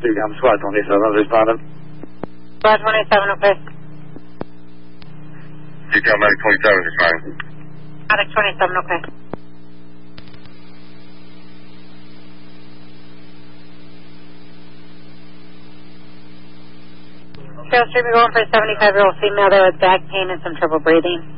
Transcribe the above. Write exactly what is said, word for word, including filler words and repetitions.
I'm squad twenty-seven, responding. Squad twenty-seven, okay. Detail medic twenty-seven, responding. Medic twenty-seven, okay. Trail Street, we're going for a seventy-five-year-old female there with back pain and some trouble breathing.